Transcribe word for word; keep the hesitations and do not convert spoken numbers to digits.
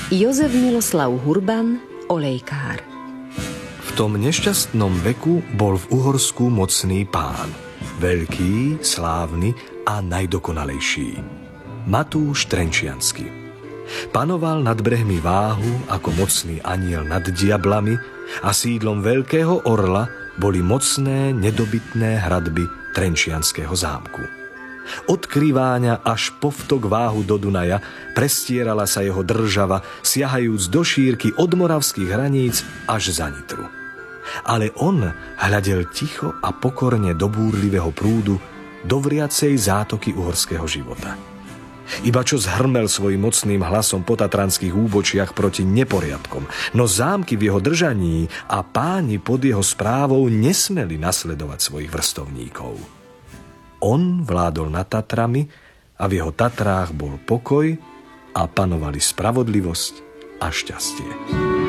Jozef Miloslav Hurban, olejkár. V tom nešťastnom veku bol v Uhorsku mocný pán. Veľký, slávny a najdokonalejší. Matúš Trenčiansky. Panoval nad brehmi Váhu ako mocný anjel nad diablami a sídlom veľkého orla boli mocné, nedobytné hradby Trenčianskeho zámku. Od Kriváňa až po vtok Váhu do Dunaja prestierala sa jeho država, siahajúc do šírky od moravských hraníc až za Nitru. Ale on hľadel ticho a pokorne do búrlivého prúdu, do vriacej zátoky uhorského života. Iba čo zhrmel svojim mocným hlasom po tatranských úbočiach proti neporiadkom, no zámky v jeho držaní a páni pod jeho správou nesmeli nasledovať svojich vrstovníkov. On vládol nad Tatrami a v jeho Tatrách bol pokoj a panovali spravodlivosť a šťastie.